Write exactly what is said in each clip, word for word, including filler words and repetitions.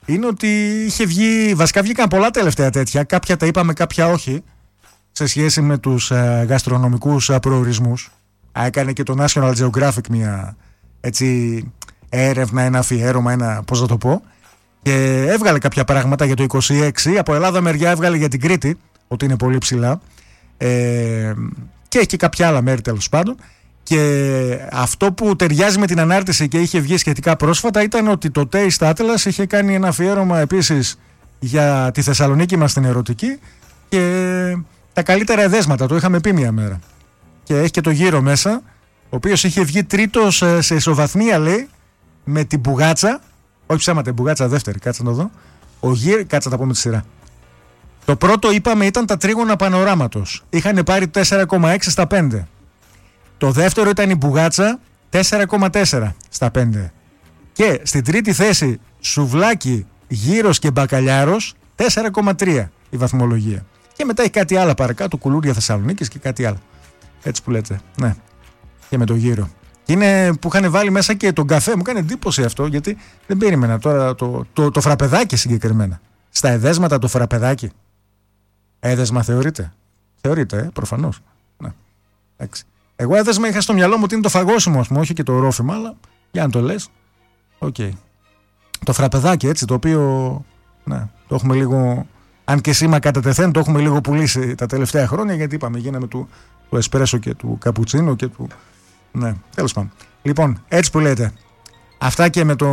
είναι ότι είχε βγει, βασικά βγήκαν πολλά τελευταία τέτοια, κάποια τα είπαμε, κάποια όχι, σε σχέση με τους ε, γαστρονομικούς ε, προορισμούς. Έκανε και το National Geographic μια έτσι έρευνα, ένα αφιέρωμα, ένα πώς να το πω, και έβγαλε κάποια πράγματα για το είκοσι έξι. Από Ελλάδα μεριά έβγαλε για την Κρήτη, ότι είναι πολύ ψηλά, ε, και έχει και κάποια άλλα μέρη τέλος πάντων. Και αυτό που ταιριάζει με την ανάρτηση και είχε βγει σχετικά πρόσφατα ήταν ότι το Taste Atlas είχε κάνει ένα αφιέρωμα επίσης για τη Θεσσαλονίκη μας την ερωτική και τα καλύτερα εδέσματα, το είχαμε πει μια μέρα. Και έχει και το Γύρο μέσα, ο οποίος είχε βγει τρίτος σε ισοβαθμία, λέει, με την Μπουγάτσα. Όχι ψέματα, η Μπουγάτσα δεύτερη, κάτσε να το δω. Ο Γύρο, κάτσε να τα πω με τη σειρά. Το πρώτο είπαμε ήταν τα τρίγωνα πανοράματος. Είχαν πάρει τέσσερα κόμμα έξι στα πέντε. Το δεύτερο ήταν η Μπουγάτσα, τέσσερα κόμμα τέσσερα στα πέντε. Και στην τρίτη θέση σουβλάκι, γύρος και μπακαλιάρος, τέσσερα κόμμα τρία η βαθμολογία. Και μετά έχει κάτι άλλο παρακάτω, κουλούρια Θεσσαλονίκης και κάτι άλλο. Έτσι που λέτε, ναι. Και με το γύρο. Και είναι που είχαν βάλει μέσα και τον καφέ. Μου κάνει εντύπωση αυτό, γιατί δεν περίμενα τώρα το, το, το φραπεδάκι συγκεκριμένα. Στα εδέσματα το φραπεδάκι. Έδεσμα θεωρείται. Θεωρείται, ε, προφανώς. Ναι. Εντάξει. Εγώ έδεσμα είχα στο μυαλό μου ότι είναι το φαγόσιμο, ας πούμε, όχι και το ρόφημα, αλλά για να το λες. Οκ. Okay. Το φραπεδάκι, έτσι, το οποίο. Ναι, το έχουμε λίγο. Αν και σήμα κατά τεθέν, το έχουμε λίγο πουλήσει τα τελευταία χρόνια, γιατί είπαμε, γίναμε του, του εσπρέσο και του καπουτσίνο και του. Ναι, τέλος πάντων. Λοιπόν, έτσι που λέτε. Αυτά και με το.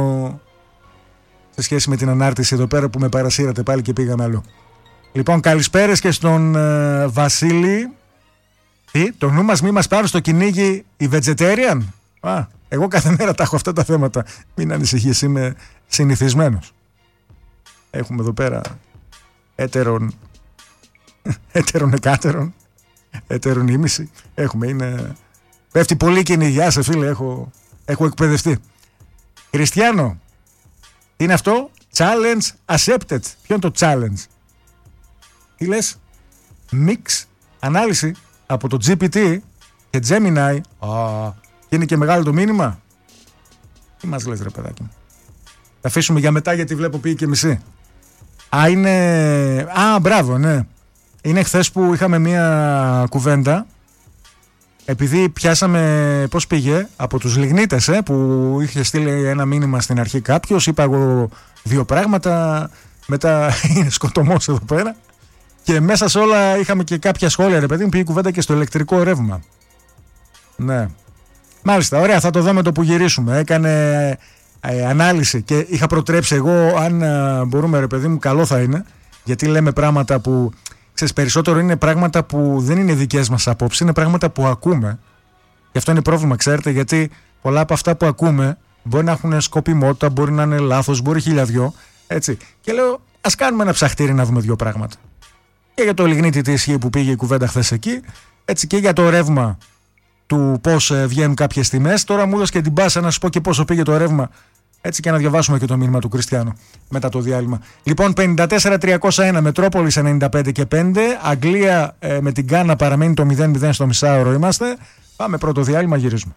Σε σχέση με την ανάρτηση εδώ πέρα που με παρασύρατε πάλι και πήγαμε αλλού. Λοιπόν, καλησπέρες και στον ε, Βασίλη. Τι, το νου μας μη μας πάρει στο κυνήγι οι vegetarian. Α, εγώ κάθε μέρα τα έχω αυτά τα θέματα. Μην ανησυχείς, είμαι συνηθισμένος. Έχουμε εδώ πέρα έτερον, έτερον εκάτερον, έτερον ήμιση. Έχουμε, είναι... Πέφτει πολύ κυνηγιά σε φίλε, έχω, έχω εκπαιδευτεί. Χριστιανό, τι είναι αυτό? Challenge accepted. Ποιο είναι το challenge? Τι λες? Mix ανάλυση από το τζι πι τι και Gemini. Oh, και είναι και μεγάλο το μήνυμα. Τι μας λες ρε παιδάκι μου? Θα αφήσουμε για μετά γιατί βλέπω πήγε και μισή. Α, είναι... Α, μπράβο, ναι. Είναι χθες που είχαμε μία κουβέντα. Επειδή πιάσαμε, πώς πήγε, από τους λιγνίτες, ε, που είχε στείλει ένα μήνυμα στην αρχή κάποιος. Είπα εγώ δύο πράγματα. Μετά είναι σκοτωμός εδώ πέρα. Και μέσα σε όλα είχαμε και κάποια σχόλια, ρε παιδί μου, πήγε κουβέντα και στο ηλεκτρικό ρεύμα. Ναι. Μάλιστα, ωραία, θα το δω με το που γυρίσουμε. Έκανε ε, ανάλυση και είχα προτρέψει εγώ, αν ε, μπορούμε, ρε παιδί μου, καλό θα είναι. Γιατί λέμε πράγματα που, ξέρεις, περισσότερο είναι πράγματα που δεν είναι δικές μας απόψεις, είναι πράγματα που ακούμε. Και αυτό είναι πρόβλημα, ξέρετε, γιατί πολλά από αυτά που ακούμε μπορεί να έχουν σκοπιμότητα, μπορεί να είναι λάθος, μπορεί χιλιαδιό. Έτσι. Και λέω, ας κάνουμε ένα ψαχτήρι να δούμε δύο πράγματα. Και για το λιγνίτη τι ισχύει που πήγε η κουβέντα χθες εκεί, έτσι, και για το ρεύμα του πώς ε, βγαίνουν κάποιες τιμές. Τώρα μου έδωσε και την πάσα να σου πω και πόσο πήγε το ρεύμα, έτσι, και να διαβάσουμε και το μήνυμα του Κριστιανού μετά το διάλειμμα. Λοιπόν, πενήντα τέσσερα τριακόσια ένα, Μετρόπολης ενενήντα πέντε και πέντε, Αγγλία ε, με την Γκάνα παραμένει το μηδέν μηδέν στο μισάωρο είμαστε. Πάμε πρώτο διάλειμμα, γυρίζουμε.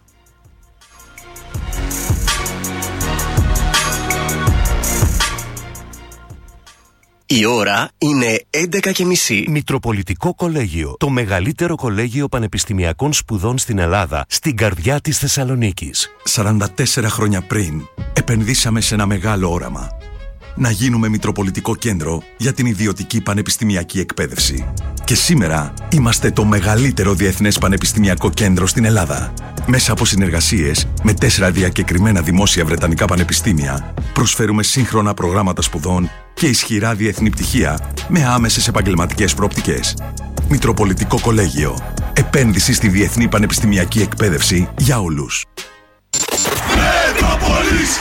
Η ώρα είναι έντεκα και μισή. Μητροπολιτικό Κολέγιο. Το μεγαλύτερο κολέγιο πανεπιστημιακών σπουδών στην Ελλάδα, στην καρδιά της Θεσσαλονίκης. σαράντα τέσσερα χρόνια πριν, επενδύσαμε σε ένα μεγάλο όραμα. Να γίνουμε Μητροπολιτικό Κέντρο για την ιδιωτική πανεπιστημιακή εκπαίδευση. Και σήμερα είμαστε το μεγαλύτερο διεθνές πανεπιστημιακό κέντρο στην Ελλάδα. Μέσα από συνεργασίες με τέσσερα διακεκριμένα δημόσια βρετανικά πανεπιστήμια, προσφέρουμε σύγχρονα προγράμματα σπουδών και ισχυρά διεθνή πτυχία με άμεσες επαγγελματικές προοπτικές. Μητροπολιτικό Κολέγιο. Επένδυση στη διεθνή πανεπιστημιακή εκπαίδευση για όλους. Μετρόπολης!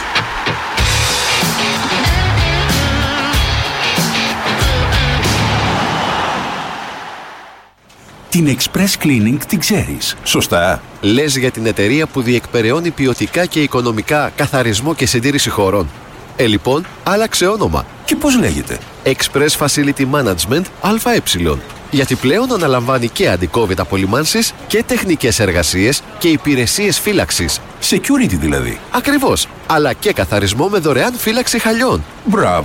Την Express Cleaning την ξέρεις, σωστά? Λες για την εταιρεία που διεκπεραιώνει ποιοτικά και οικονομικά καθαρισμό και συντήρηση χώρων. Ε, λοιπόν, άλλαξε όνομα. Και πώς λέγεται? Express Facility Management ΑΕ. Γιατί πλέον αναλαμβάνει και αντι-COVID απολυμάνσεις και τεχνικές εργασίες και υπηρεσίες φύλαξης. Security δηλαδή. Ακριβώς. Αλλά και καθαρισμό με δωρεάν φύλαξη χαλιών. Μπράβο.